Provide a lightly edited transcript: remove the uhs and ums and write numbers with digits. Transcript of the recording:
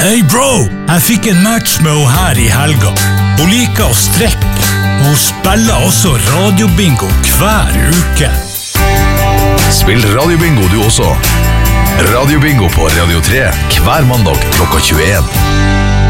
Hey bro, jeg fikk en match med henne her i helga. Hun liker å strekke. Hun spiller også radiobingo hver uke. Spill radiobingo du også. Radiobingo på Radio 3 hver mandag klokka 21.